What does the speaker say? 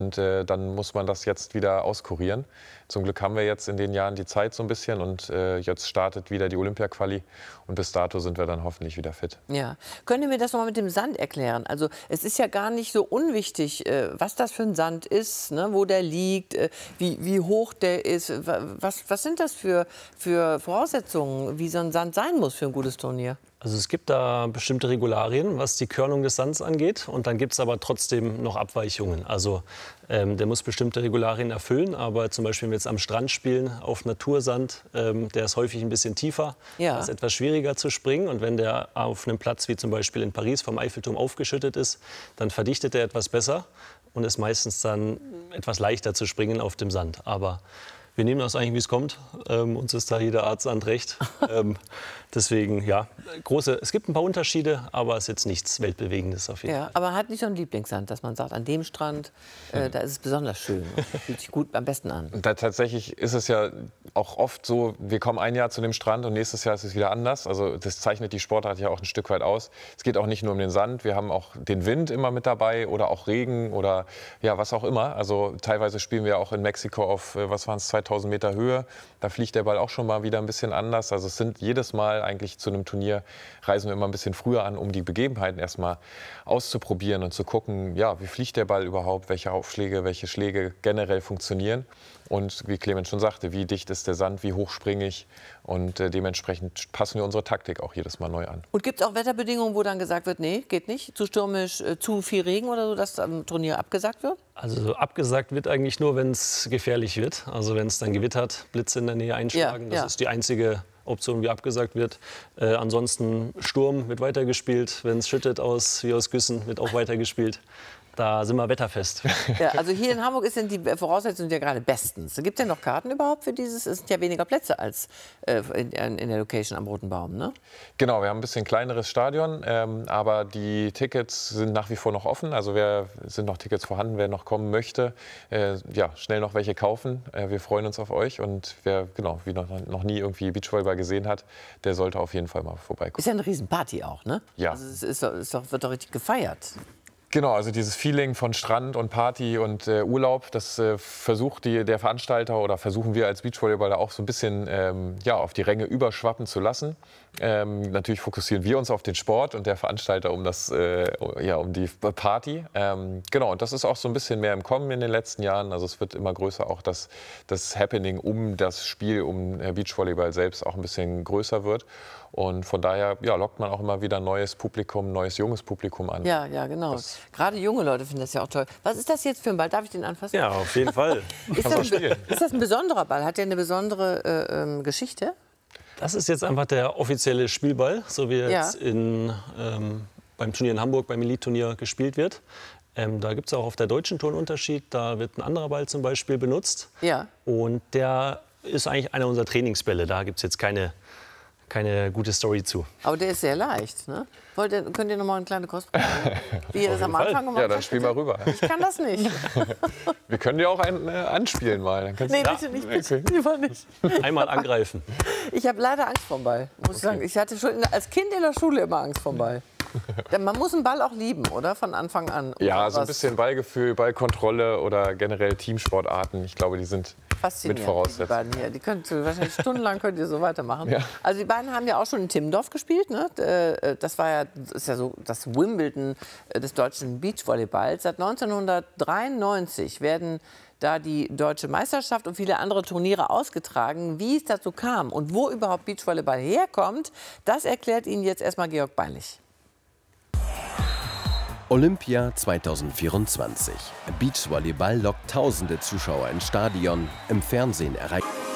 Und dann muss man das jetzt wieder auskurieren. Zum Glück haben wir jetzt in den Jahren die Zeit so ein bisschen und jetzt startet wieder die Olympia-Quali und bis dato sind wir dann hoffentlich wieder fit. Ja. Können Sie mir das noch mal mit dem Sand erklären? Also es ist ja gar nicht so unwichtig, was das für ein Sand ist, ne? Wo der liegt, wie hoch der ist. Was sind das für Voraussetzungen, wie so ein Sand sein muss für ein gutes Turnier? Also es gibt da bestimmte Regularien, was die Körnung des Sands angeht. Und dann gibt es aber trotzdem noch Abweichungen. Also der muss bestimmte Regularien erfüllen. Aber zum Beispiel, wenn wir jetzt am Strand spielen, auf Natursand, der ist häufig ein bisschen tiefer. Ja. Das ist etwas schwieriger zu springen. Und wenn der auf einem Platz wie zum Beispiel in Paris vom Eiffelturm aufgeschüttet ist, dann verdichtet er etwas besser und ist meistens dann etwas leichter zu springen auf dem Sand. Aber wir nehmen das eigentlich, wie es kommt. Uns ist da jeder Art Sand recht. Deswegen, ja, es gibt ein paar Unterschiede, aber es ist jetzt nichts Weltbewegendes auf jeden Fall. Aber man hat nicht so einen Lieblingssand, dass man sagt, an dem Strand, da ist es besonders schön. Fühlt sich gut am besten an. Da tatsächlich ist es ja auch oft so, wir kommen ein Jahr zu dem Strand und nächstes Jahr ist es wieder anders. Also das zeichnet die Sportart ja auch ein Stück weit aus. Es geht auch nicht nur um den Sand, wir haben auch den Wind immer mit dabei oder auch Regen oder ja, was auch immer. Also teilweise spielen wir auch in Mexiko auf, was waren es, 2000 Meter Höhe. Da fliegt der Ball auch schon mal wieder ein bisschen anders. Also es sind jedes Mal eigentlich zu einem Turnier reisen wir immer ein bisschen früher an, um die Begebenheiten erstmal auszuprobieren und zu gucken, ja, wie fliegt der Ball überhaupt, welche Aufschläge, welche Schläge generell funktionieren. Und wie Clemens schon sagte, wie dicht ist der Sand, wie hoch springe ich. Und dementsprechend passen wir unsere Taktik auch jedes Mal neu an. Und gibt es auch Wetterbedingungen, wo dann gesagt wird, nee, geht nicht, zu stürmisch, zu viel Regen oder so, dass am Turnier abgesagt wird? Also abgesagt wird eigentlich nur, wenn es gefährlich wird. Also wenn es dann gewittert, Blitze in der Nähe einschlagen. Das ist die einzige Option, wie abgesagt wird. Ansonsten Sturm wird weitergespielt. Wenn es schüttet wie aus Güssen, wird auch weitergespielt. Da sind wir wetterfest. Ja, also hier in Hamburg sind die Voraussetzungen ja gerade bestens. Gibt es denn noch Karten überhaupt für dieses? Es sind ja weniger Plätze als in der Location am Roten Baum, ne? Genau, wir haben ein bisschen kleineres Stadion, aber die Tickets sind nach wie vor noch offen. Also sind noch Tickets vorhanden, wer noch kommen möchte, ja, schnell noch welche kaufen. Wir freuen uns auf euch und wer wie noch nie irgendwie Beachvolleyball gesehen hat, der sollte auf jeden Fall mal vorbeikommen. Ist ja eine Riesenparty auch, ne? Ja. Also es wird doch richtig gefeiert. Genau, also dieses Feeling von Strand und Party und Urlaub, das versucht der Veranstalter oder versuchen wir als Beachvolleyballer auch so ein bisschen ja, auf die Ränge überschwappen zu lassen. Natürlich fokussieren wir uns auf den Sport und der Veranstalter um die Party. Genau, und das ist auch so ein bisschen mehr im Kommen in den letzten Jahren. Also es wird immer größer, auch das Happening um das Spiel, um Beachvolleyball selbst auch ein bisschen größer wird. Und von daher lockt man auch immer wieder neues Publikum, neues junges Publikum an. Ja, genau. Gerade junge Leute finden das ja auch toll. Was ist das jetzt für ein Ball? Darf ich den anfassen? Ja, auf jeden Fall. Ist das ein besonderer Ball? Hat der eine besondere Geschichte? Das ist jetzt einfach der offizielle Spielball, so wie jetzt beim Turnier in Hamburg, beim Elite-Turnier gespielt wird. Da gibt es auch auf der deutschen Tour einen Unterschied. Da wird ein anderer Ball zum Beispiel benutzt. Ja. Und der ist eigentlich einer unserer Trainingsbälle. Da gibt es jetzt keine gute Story zu. Aber der ist sehr leicht, ne? Könnt ihr noch mal eine kleine Kostprobe machen? Wie ihr das am Anfang gemacht habt? Ja, dann spiel mal rüber. Ich kann das nicht. Wir können dir auch einen anspielen mal. Dann nee, bitte nicht, bitte. Lieber nicht. Einmal angreifen. Ich habe leider Angst vor dem Ball, muss ich sagen. Ich hatte schon als Kind in der Schule immer Angst vor dem Ball. Man muss einen Ball auch lieben, oder? Von Anfang an. Ja, so ein bisschen Ballgefühl, Ballkontrolle oder generell Teamsportarten. Ich glaube, die sind mit Voraussetzungen. Die beiden hier. Die könnt wahrscheinlich stundenlang könnt ihr so weitermachen. Ja. Also die beiden haben ja auch schon in Timmendorf gespielt. Ne? Das ist ja so das Wimbledon des deutschen Beachvolleyballs. Seit 1993 werden da die Deutsche Meisterschaft und viele andere Turniere ausgetragen. Wie es dazu kam und wo überhaupt Beachvolleyball herkommt, das erklärt Ihnen jetzt erstmal Georg Beinlich. Olympia 2024. Beachvolleyball lockt tausende Zuschauer ins Stadion, im Fernsehen erreicht.